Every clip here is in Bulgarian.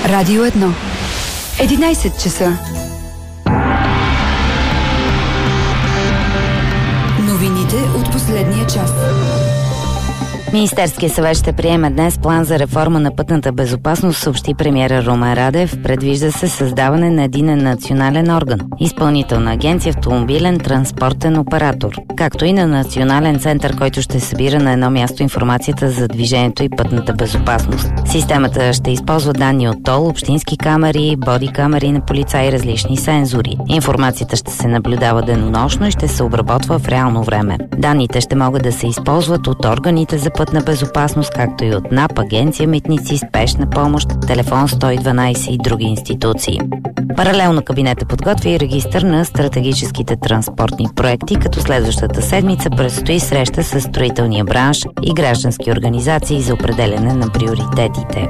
Радио 1. 11 часа. Новините от последния час. Министерският съвет ще приеме днес план за реформа на пътната безопасност, съобщи премиера Румен Радев. Предвижда се създаване на единен национален орган – Изпълнителна агенция автомобилен транспортен оператор, както и на национален център, който ще събира на едно място информацията за движението и пътната безопасност. Системата ще използва данни от ТОЛ, общински камери, боди камери на полицаи и различни сензори. Информацията ще се наблюдава денонощно и ще се обработва в реално време. Данните ще могат да се използват от органите за пътна безопасност, както и от НАП, Агенция Митници, Спешна помощ, Телефон 112 и други институции. Паралелно кабинетът подготвя и регистър на стратегическите транспортни проекти, като следващата седмица предстои среща с строителния бранш и граждански организации за определяне на приоритетите.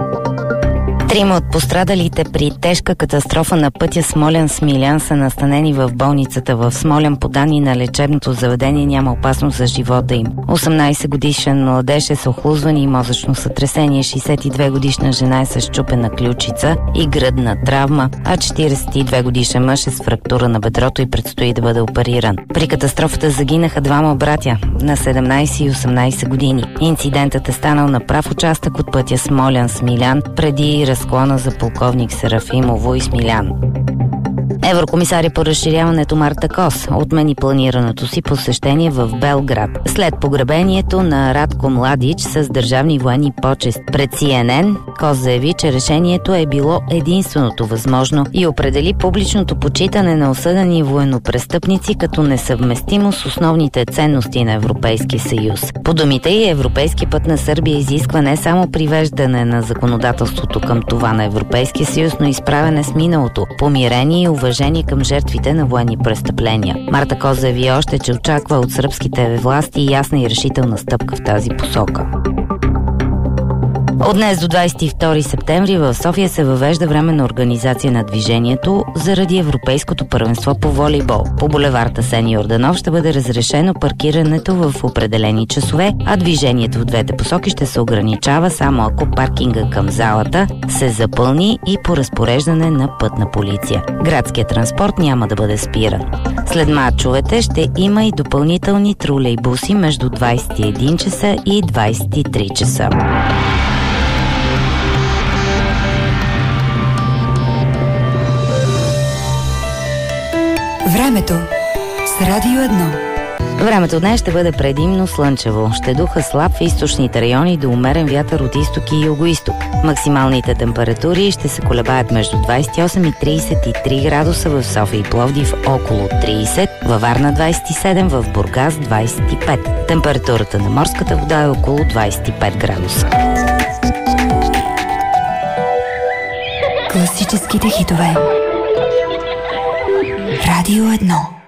3 от пострадалите при тежка катастрофа на пътя Смолян-Смилян са настанени в болницата в Смолян. По данни на лечебното заведение няма опасност за живота им. 18-годишен младеж е с охлузване и мозъчно сътресение, 62-годишна жена е с счупена ключица и гръдна травма, а 42-годишен мъж е с фрактура на бедрото и предстои да бъде опериран. При катастрофата загинаха двама братя на 17 и 18 години. Инцидентът е станал на прав участък от пътя Смолян-Смилян преди разклона за полковник Серафимово и Смилян. Еврокомисаря по разширяването Марта Кос отмени планираното си посещение в Белград след погребението на Радко Младич с държавни военни почести. Пред CNN Кос заяви, че решението е било единственото възможно и определи публичното почитане на осъдени военнопрестъпници като несъвместимо с основните ценности на Европейския съюз. По думите й, европейски път на Сърбия изисква не само привеждане на законодателството към това на Европейския съюз, но и справяне с миналото, помирение и уважение към жертвите на военни престъпления. Марта Кос заяви още, че очаква от сръбските власти ясна и решителна стъпка в тази посока. От днес до 22 септември в София се въвежда временна организация на движението заради Европейското първенство по волейбол. По булевард Асен Йорданов ще бъде разрешено паркирането в определени часове, а движението в двете посоки ще се ограничава само ако паркинга към залата се запълни и по разпореждане на пътна полиция. Градският транспорт няма да бъде спиран. След мачовете ще има и допълнителни тролейбуси между 21 часа и 23 часа. Времето с Радио 1. Времето днес ще бъде предимно слънчево. Ще духа слаб в източните райони до умерен вятър от изток и югоизток. Максималните температури ще се колебаят между 28 и 33 градуса в София и Пловдив, около 30, във Варна 27, в Бургас 25. Температурата на морската вода е около 25 градуса. Класическите хитове. Радио 1.